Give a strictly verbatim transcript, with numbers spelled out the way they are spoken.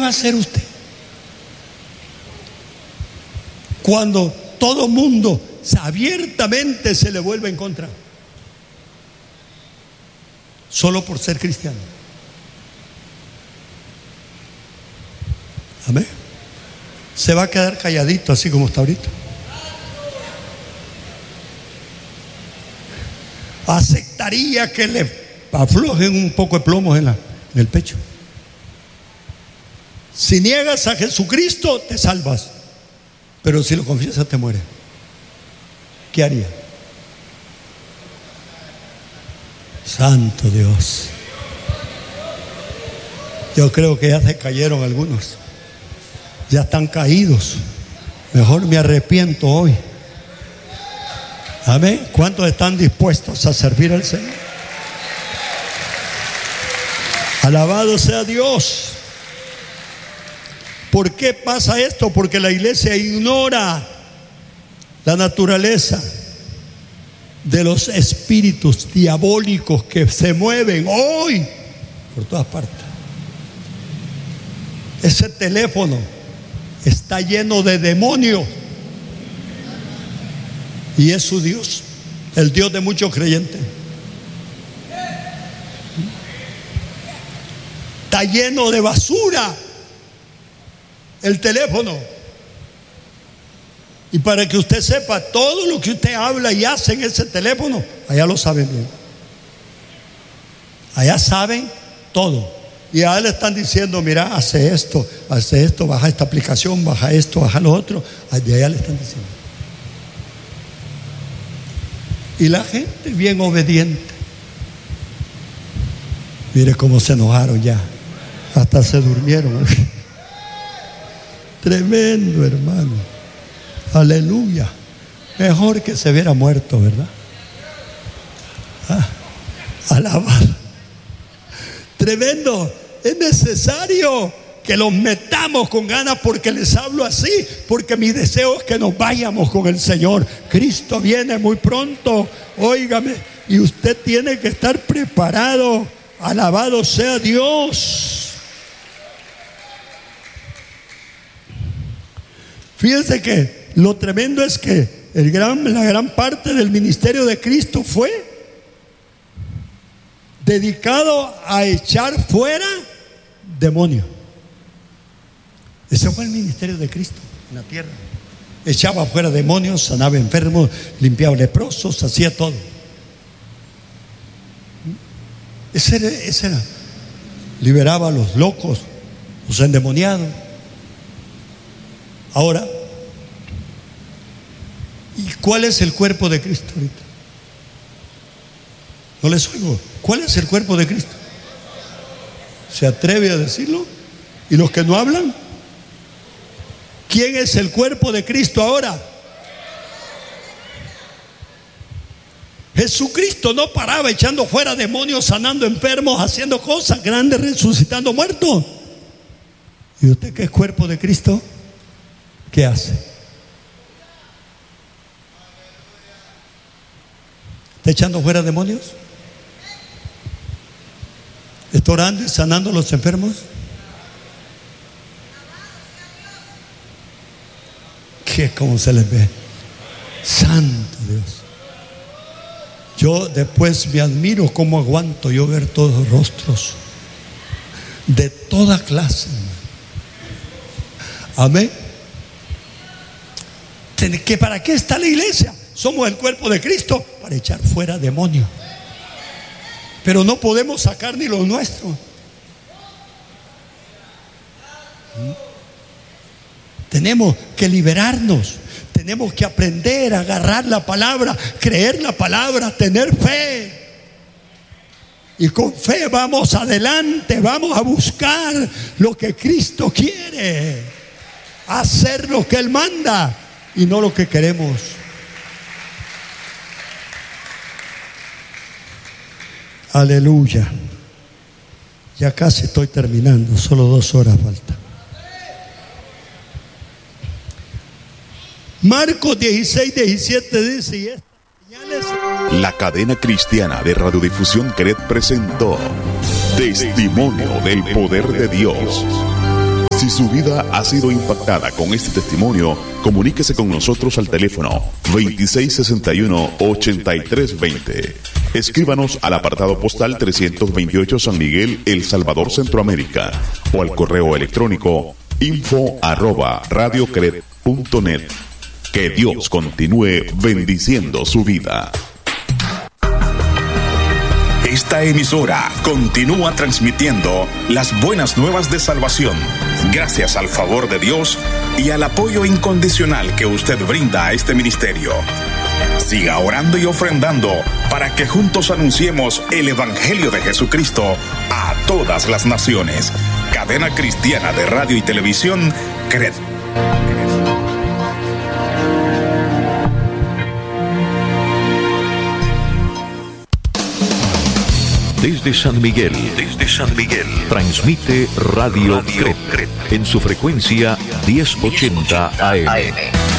va a hacer usted cuando todo mundo abiertamente se le vuelve en contra? Solo por ser cristiano. Amén. Se va a quedar calladito así como está ahorita. Aceptaría que le aflojen un poco de plomos en, la, en el pecho. Si niegas a Jesucristo, te salvas, pero si lo confiesas, te mueres. ¿Qué haría? Santo Dios. Yo creo que ya se cayeron algunos. Ya están caídos. Mejor me arrepiento hoy. Amén. ¿Cuántos están dispuestos a servir al Señor? Alabado sea Dios. ¿Por qué pasa esto? Porque la iglesia ignora la naturaleza de los espíritus diabólicos que se mueven hoy por todas partes. Ese teléfono está lleno de demonios y es su Dios, el Dios de muchos creyentes. Está lleno de basura el teléfono. Y para que usted sepa, todo lo que usted habla y hace en ese teléfono, allá lo saben bien. Allá saben todo. Y allá le están diciendo: mira, hace esto, hace esto, baja esta aplicación, baja esto, baja lo otro. De allá le están diciendo. Y la gente bien obediente. Mire cómo se enojaron ya. Hasta se durmieron. Tremendo, hermano. Aleluya. Mejor que se hubiera muerto, ¿verdad? Ah, alabado. Tremendo. Es necesario que los metamos con ganas, porque les hablo así, porque mi deseo es que nos vayamos con el Señor. Cristo viene muy pronto, óigame, y usted tiene que estar preparado. Alabado sea Dios. Fíjense que lo tremendo es que el gran, la gran parte del ministerio de Cristo fue dedicado a echar fuera demonios. Ese fue el ministerio de Cristo en la tierra. Echaba fuera demonios, sanaba enfermos, limpiaba leprosos, hacía todo. Ese era, ese era. Liberaba a los locos, los endemoniados. Ahora, ¿y cuál es el cuerpo de Cristo ahorita? No les oigo. ¿Cuál es el cuerpo de Cristo? ¿Se atreve a decirlo? ¿Y los que no hablan? ¿Quién es el cuerpo de Cristo ahora? Jesucristo no paraba echando fuera demonios, sanando enfermos, haciendo cosas grandes, resucitando muertos. ¿Y usted qué es cuerpo de Cristo? ¿Qué hace? ¿Está echando fuera demonios? ¿Está orando y sanando a los enfermos? ¿Qué? ¿Cómo se les ve? Santo Dios. Yo después me admiro cómo aguanto yo ver todos los rostros de toda clase. Amén. ¿Que para qué está la iglesia? Somos el cuerpo de Cristo para echar fuera demonios. Pero no podemos sacar ni los nuestros. Tenemos que liberarnos. Tenemos que aprender a agarrar la palabra, creer la palabra, tener fe. Y con fe vamos adelante, vamos a buscar lo que Cristo quiere. Hacer lo que Él manda y no lo que queremos. Aleluya. Ya casi estoy terminando, solo dos horas falta. Marcos dieciséis, diecisiete dice: y estas señales... La cadena cristiana de radiodifusión C R E D presentó Testimonio del Poder de Dios. Si su vida ha sido impactada con este testimonio, comuníquese con nosotros al teléfono veintiséis sesenta y uno, ochenta y tres veinte. Escríbanos al apartado postal trescientos veintiocho San Miguel, El Salvador, Centroamérica, o al correo electrónico info arroba radiocred punto net. Que Dios continúe bendiciendo su vida. Esta emisora continúa transmitiendo las buenas nuevas de salvación, gracias al favor de Dios y al apoyo incondicional que usted brinda a este ministerio. Siga orando y ofrendando para que juntos anunciemos el Evangelio de Jesucristo a todas las naciones. Cadena Cristiana de Radio y Televisión, C R E D. Desde San Miguel, desde San Miguel, transmite Radio, Radio C R E D en su frecuencia diez ochenta A M.